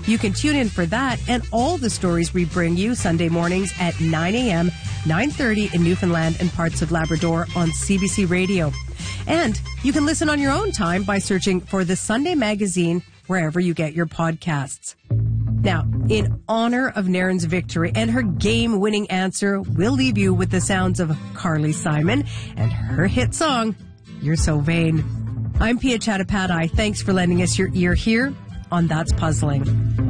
You can tune in for that and all the stories we bring you Sunday mornings at 9 a.m., 9:30 in Newfoundland and parts of Labrador on CBC Radio. And you can listen on your own time by searching for The Sunday Magazine wherever you get your podcasts. Now, in honor of Nairn's victory and her game-winning answer, we'll leave you with the sounds of Carly Simon and her hit song, You're So Vain. I'm Pia Chattopadhyay. Thanks for lending us your ear here on That's Puzzling.